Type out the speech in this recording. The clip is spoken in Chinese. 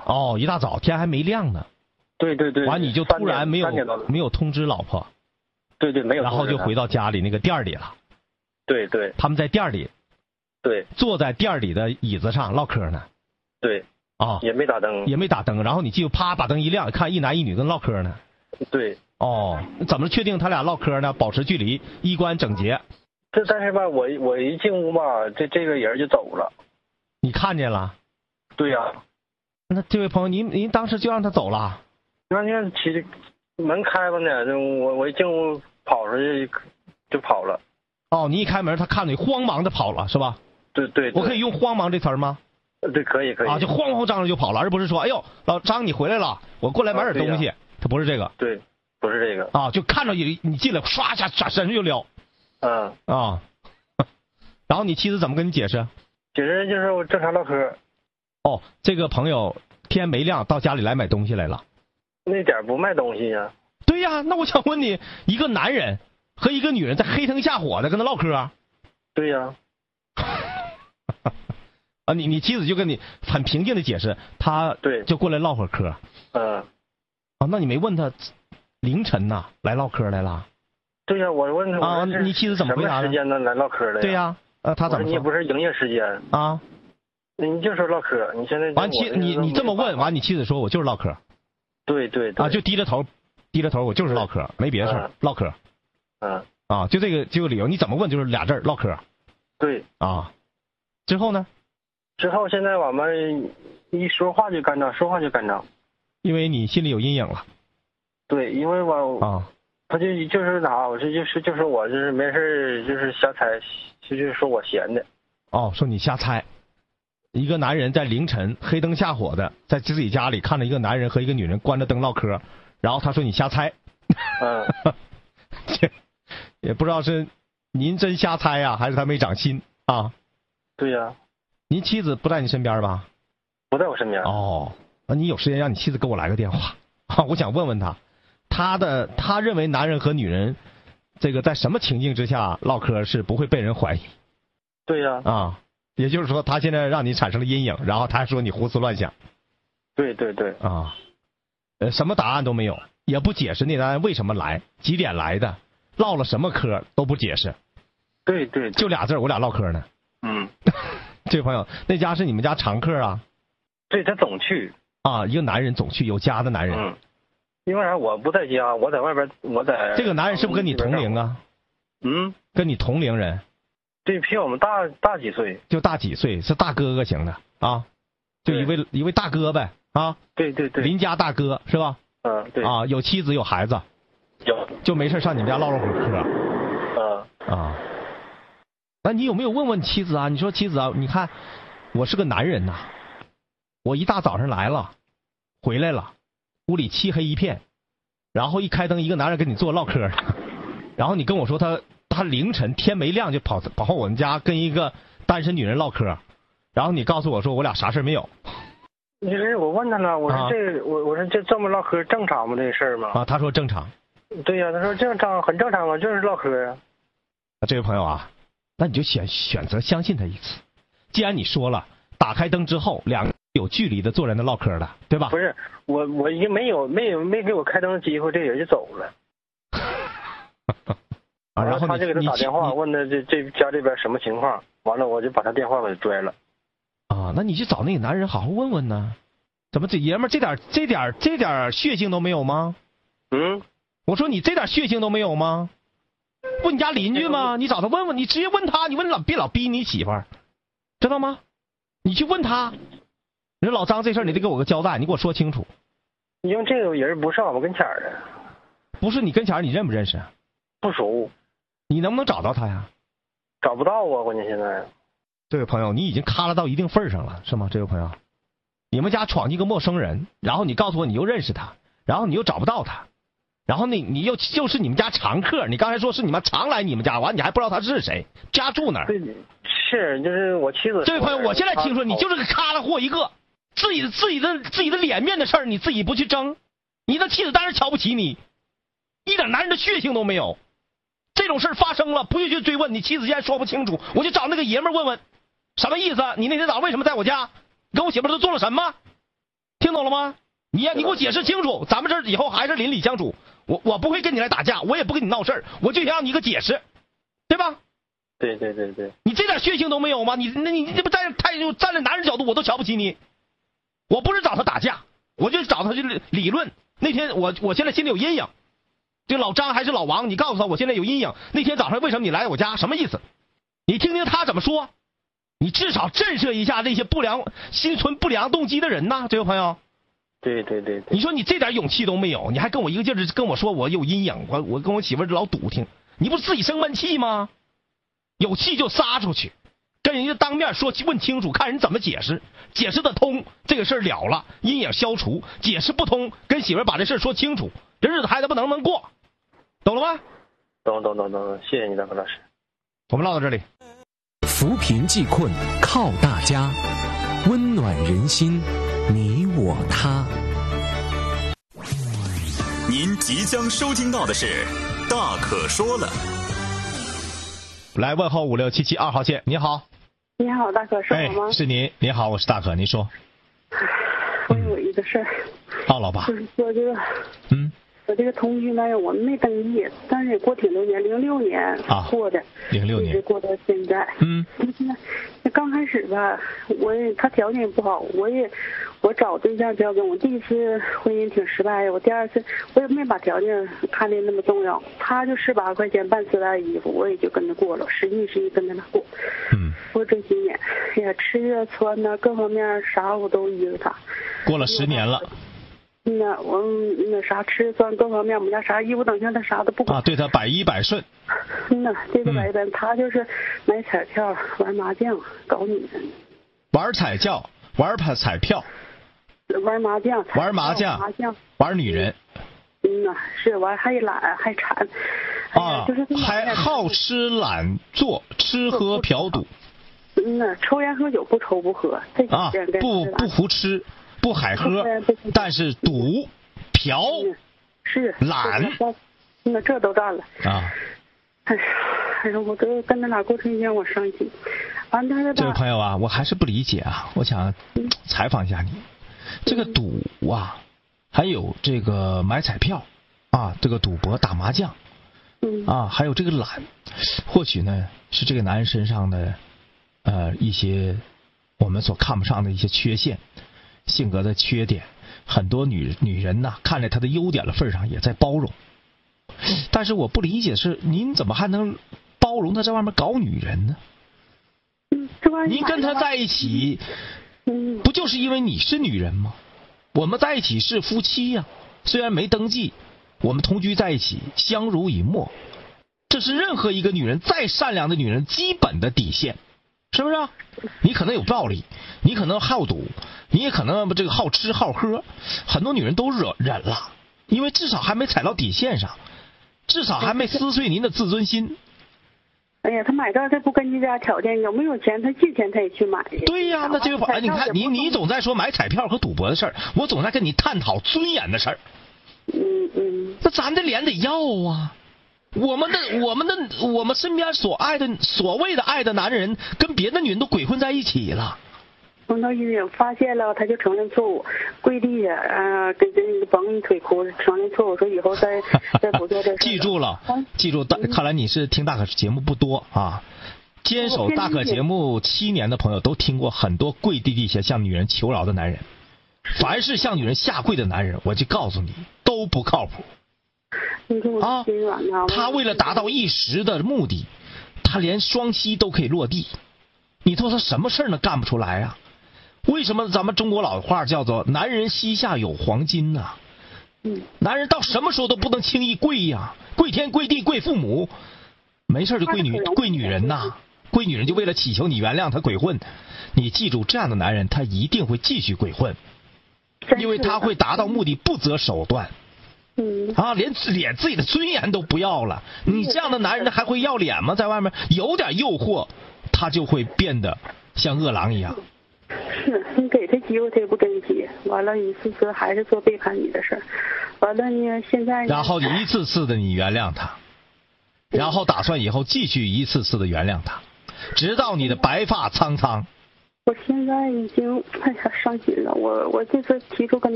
哦，一大早天还没亮呢。 对对对。 完你就突然没有通知老婆。 对对，没有。 然后就回到家里那个店里了。 对对。 他们在店里。 对。坐在店里的椅子上唠嗑呢。 对。 啊。 也没打灯。 也没打灯，然后你就啪把灯一亮，看一男一女跟唠嗑呢。 对。 哦，怎么确定他俩唠嗑呢？保持距离，衣冠整洁。 但是吧，我一进屋吧，这个人就走了。 你看见了？ 对呀。 那这位朋友，您当时就让他走了？ 那其实门开了呢，我一进屋跑出去就跑了。 哦，你一开门，他看你慌忙的跑了，是吧？ 对对。 我可以用慌忙这词儿吗？ 对，可以。 啊，就慌慌张张就跑了，而不是说，哎呦，老张你回来了，我过来买点东西。他不是这个。 对，不是这个。 啊，就看着你进来，唰一下转身就撩。 嗯。 啊。然后你妻子怎么跟你解释？ 解释就是我正常唠嗑。 哦，这个朋友天没亮到家里来买东西来了。 那点不卖东西呀？ 对呀，那我想问你，一个男人和一个女人在黑灯瞎火的跟他唠嗑。 对呀。 啊，你妻子就跟你很平静的解释，他对就过来唠会儿嗑。 嗯。 啊，那你没问他凌晨呐来唠嗑来了？ 对呀，我问他啊，你妻子怎么回答的？ 什么时间呢来唠嗑的？ 对呀，他怎么说？ 你也不是营业时间啊。 你就说唠嗑，你现在完你这么问完，你妻子说我就是唠嗑。 对对。 啊，就低着头，我就是唠嗑，没别的事儿，唠嗑。 嗯。 啊，就这个理由，你怎么问就是俩字儿唠嗑。 对。 啊，之后呢？ 之后现在我们一说话就干仗，说话就干仗。 因为你心里有阴影了。 对，因为我啊， 他就是啥，我就是我就是没事就是瞎猜，就是说我闲的。 哦，说你瞎猜。一个男人在凌晨黑灯瞎火的在自己家里看着一个男人和一个女人关着灯唠嗑，然后他说你瞎猜。 嗯。 也不知道是您真瞎猜呀，还是他没长心啊？ 对呀。 您妻子不在你身边吧？ 不在我身边。 哦，那你有时间让你妻子给我来个电话啊？我想问问他，他认为男人和女人这个在什么情境之下唠嗑是不会被人怀疑？ 对呀。 啊，也就是说他现在让你产生了阴影，然后他还说你胡思乱想。 对对对。 啊，什么答案都没有，也不解释那男人为什么来，几点来的，唠了什么嗑都不解释。 对对。 就俩字，我俩唠嗑呢。 嗯。 这位朋友，那家是你们家常客啊？ 对，他总去。 啊，一个男人总去，有家的男人。 嗯。因为啥？我不在家，我在外边，我在。 这个男人是不是跟你同龄啊？ 嗯。跟你同龄人。 对，比我们大几岁。 就大几岁，是大哥哥型的啊？就一位大哥呗啊？ 对对对。 邻家大哥是吧？ 嗯，对。 啊，有妻子有孩子。 有。 就没事上你们家唠唠会儿嗑。 嗯。 啊。那你有没有问问妻子啊？你说妻子啊，你看我是个男人呐，我一大早上来了，回来了，屋里漆黑一片，然后一开灯，一个男人跟你坐唠嗑，然后你跟我说他凌晨天没亮就跑我们家跟一个单身女人唠嗑，然后你告诉我说我俩啥事没有。 你是我问他了，我说我说这么唠嗑正常吗？这事儿吗？ 啊，他说正常。 对呀，他说正常，很正常啊，就是唠嗑呀。 这位朋友啊，那你就选择相信他一次。既然你说了，打开灯之后，两个有距离的坐在那唠嗑了，对吧？ 不是，我已经没给我开灯的机会，这人就走了。 啊，然后他就给他打电话，问他这家这边什么情况，完了我就把他电话给拽了。 啊，那你去找那个男人好好问问呢？怎么这爷们儿这点血性都没有吗？ 嗯， 我说你这点血性都没有吗？不，你家邻居吗？你找他问问，你直接问他，你别老逼你媳妇儿，知道吗？你去问他，你说老张这事儿你得给我个交代，你给我说清楚。 因为这个人不是我们跟前的。 不是你跟前，你认不认识？ 不熟。 你能不能找到他呀？ 找不到啊，关键现在。 这位朋友，你已经咖了到一定份上了，是吗？这位朋友，你们家闯进一个陌生人，然后你告诉我你又认识他，然后你又找不到他，然后你又是你们家常客，你刚才说是你们常来你们家，完你还不知道他是谁，家住哪儿？ 对，是就是我妻子。 这位朋友，我现在听说你就是个咖了货一个，自己的脸面的事儿你自己不去争，你的妻子当然瞧不起你，一点男人的血性都没有。这种事儿发生了，不用去追问，你妻子现在说不清楚，我就找那个爷们儿问问，什么意思？你那天早上为什么在我家？跟我媳妇都做了什么？ 听懂了吗？你给我解释清楚，咱们这以后还是邻里相处，我不会跟你来打架，我也不跟你闹事儿，我就想让你一个解释，对吧？ 对， 你这点血性都没有吗？你这不站在男人角度，我都瞧不起你。我不是找他打架，我就找他去理论。那天我现在心里有阴影，这老张还是老王，你告诉他我现在有阴影。那天早上为什么你来我家，什么意思？你听听他怎么说，你至少震慑一下那些心存不良动机的人呐，这位朋友。 对。 你说你这点勇气都没有，你还跟我一个劲儿跟我说我有阴影，我跟我媳妇老堵听，你不是自己生闷气吗？有气就撒出去，跟人家当面说问清楚，看人怎么解释，解释得通，这个事儿了了，阴影消除；解释不通，跟媳妇把这事儿说清楚，这日子还能不能过，懂了吗？ 懂，谢谢你，大哥老师。 我们唠到这里。 扶贫济困靠大家，温暖人心，你我他。 您即将收听到的是大可说了。 来问候56772号线，你好。 你好，大可，是我吗？ 是您，您好，我是大可，您说。 我有一个事儿。 老爸。 就是说这个，我这个同居呢，我们没登记，但是也过挺多年，06年过的，06年一直过到现在。那刚开始吧，他条件也不好，我找对象条件，我第一次婚姻挺失败的，我第二次我也没把条件看得那么重要，他就18块钱办丝带衣服，我也就跟他过了，实际跟他过。过这几年，哎呀，吃啊穿呐，各方面啥我都依着他。 过了10年了。 我那啥吃穿各方面，我们家啥衣服等下他啥都不管。 对他百依百顺。 对他百依百顺，他就是买彩票、玩麻将、搞女人。 玩彩票、玩彩票。 玩麻将、 玩女人。 是玩还懒还馋。就是还好吃懒做，吃喝嫖赌。 抽烟喝酒不抽不喝。 不胡吃。不海喝，但是赌、嫖、懒， 这都占了哎呀，我都跟他俩过成天，我伤心。完他这位朋友啊，我还是不理解啊，我想采访一下你。这个赌啊，还有这个买彩票啊，这个赌博打麻将，还有这个懒，或许呢是这个男人身上的一些我们所看不上的一些缺陷。性格的缺点，很多女人呐，看在他的优点的份上也在包容。但是我不理解是您怎么还能包容他在外面搞女人呢？您跟他在一起，不就是因为你是女人吗？我们在一起是夫妻呀，虽然没登记，我们同居在一起，相濡以沫，这是任何一个女人再善良的女人基本的底线。是不是？你可能有暴力，你可能好赌，你也可能这个好吃好喝，很多女人都忍了，因为至少还没踩到底线上，至少还没撕碎您的自尊心。 哎呀，他买这他不根据家条件，有没有钱他借钱他也去买。 对呀，那这个你看你总在说买彩票和赌博的事儿，我总在跟你探讨尊严的事儿。那咱的脸得要啊。我们身边所谓的爱的男人，跟别的女人都鬼混在一起了。 碰到医院发现了，他就承认错误，跪地下跟人绑一腿哭，承认错误，说以后再不做这事。记住， 看来你是听大可节目不多啊。坚守大可节目7年的朋友都听过很多跪地下向女人求饶的男人，凡是向女人下跪的男人，我就告诉你都不靠谱。他为了达到一时的目的，他连双膝都可以落地。你说他什么事儿呢干不出来啊？为什么咱们中国老话叫做男人膝下有黄金呢？男人到什么时候都不能轻易跪呀，跪天跪地跪父母，没事就跪女人呐，跪女人就为了祈求你原谅他鬼混。你记住，这样的男人他一定会继续鬼混，因为他会达到目的不择手段。连自己的尊严都不要了，你这样的男人还会要脸吗？在外面有点诱惑，他就会变得像饿狼一样。 是你给他机会他也不珍惜，完了一次次还是做背叛你的事儿，完了呢现在然后你一次次的你原谅他，然后打算以后继续一次次的原谅他，直到你的白发苍苍。 我现在已经哎呀伤心了，我这次提出跟